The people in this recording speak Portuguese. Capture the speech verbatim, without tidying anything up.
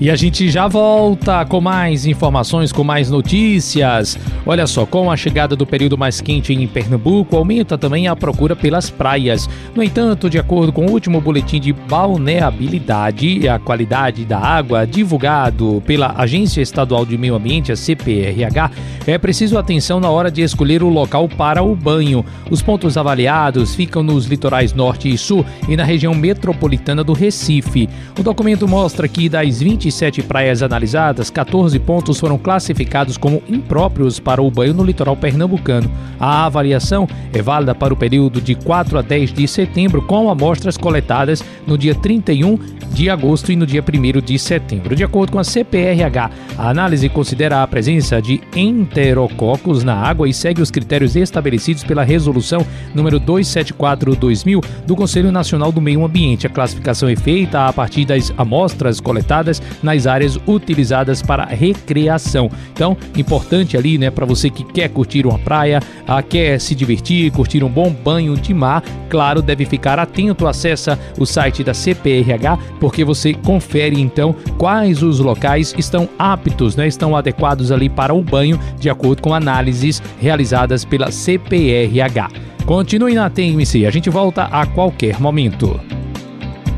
E a gente já volta com mais informações, com mais notícias. Olha só, com a chegada do período mais quente em Pernambuco, aumenta também a procura pelas praias. No entanto, de acordo com o último boletim de balneabilidade e a qualidade da água divulgado pela Agência Estadual de Meio Ambiente, a C P R H, é preciso atenção na hora de escolher o local para o banho. Os pontos avaliados ficam nos litorais norte e sul e na região metropolitana do Recife. O documento mostra que das vinte e sete praias analisadas, quatorze pontos foram classificados como impróprios para o banho no litoral pernambucano. A avaliação é válida para o período de quatro a dez de setembro, com amostras coletadas no dia trinta e um de agosto e no dia primeiro de setembro. De acordo com a C P R H, a análise considera a presença de enterococos na água e segue os critérios estabelecidos pela Resolução número duzentos e setenta e quatro dois mil do Conselho Nacional do Meio Ambiente. A classificação é feita a partir das amostras coletadas nas áreas utilizadas para recreação. Então, importante ali, né, para você que quer curtir uma praia, a, quer se divertir, curtir um bom banho de mar, claro, deve ficar atento, acessa o site da C P R H, porque você confere então quais os locais estão aptos, né, estão adequados ali para o banho, de acordo com análises realizadas pela C P R H. Continue na T M C, a gente volta a qualquer momento.